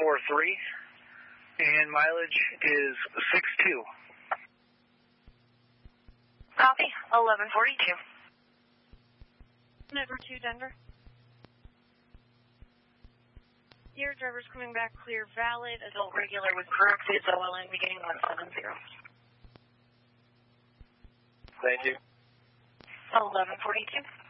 and mileage is 62. Copy, 1142. Number 2, Denver. Your driver's coming back clear, valid. Adult regular with corrected OLN beginning 170. Thank you. 1142.